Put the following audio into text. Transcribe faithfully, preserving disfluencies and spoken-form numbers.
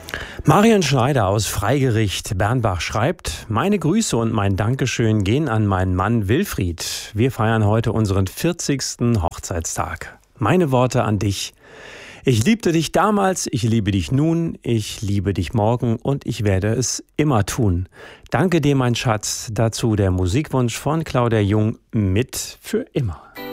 Marian Schneider aus Freigericht Bernbach schreibt: Meine Grüße und mein Dankeschön gehen an meinen Mann Wilfried. Wir feiern heute unseren vierzigsten Hochzeitstag. Meine Worte an dich: Ich liebte dich damals, ich liebe dich nun, ich liebe dich morgen und ich werde es immer tun. Danke dir, mein Schatz. Dazu der Musikwunsch von Claudia Jung mit Für immer.